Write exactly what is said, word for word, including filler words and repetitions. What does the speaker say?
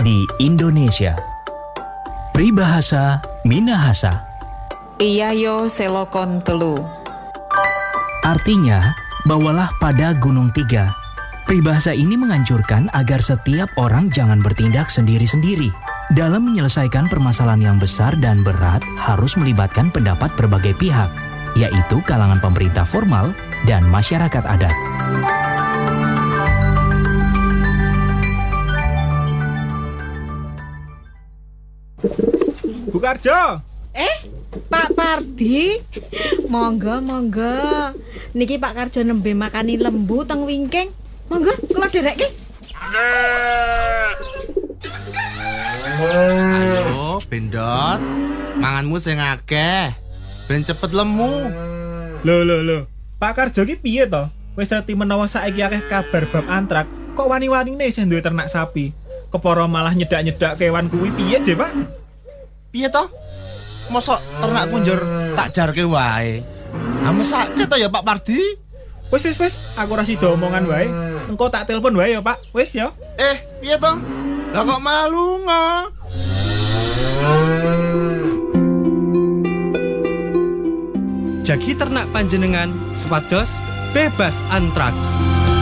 di Indonesia. Pribahasa Minahasa. Iya yo selokon telu. Artinya, bawalah pada Gunung Tiga. Peribahasa ini menganjurkan agar setiap orang jangan bertindak sendiri-sendiri. Dalam menyelesaikan permasalahan yang besar dan berat harus melibatkan pendapat berbagai pihak, yaitu kalangan pemerintah formal dan masyarakat adat. Bu Karjo. Eh, Pak Pardi, monggo monggo. Niki Pak Karjo nembe makani lembu teng wingking. Monggo kula dherekke. Ayo, bendot. Manganmu sing akeh. Ben cepet lemu. Lho lho lho. Pak Karjo ki piye to? Wis ngerti menawa saiki akeh kabar bab antrak, kok wani-wanine sing duwe ternak sapi. Kepara malah nyedak-nyedak kewan kuwi piye, Je, Pak? Piye to? Mosok ternak kunjur tak jarke wae. Ah mesake to ya Pak Pardi? Wis wis wis, aku ora sida omongan wae. Engko tak telepon wae ya, Pak. Wis ya. Eh, piye to? Lah kok malah lunga? Jagi ternak panjenengan supados bebas antraks.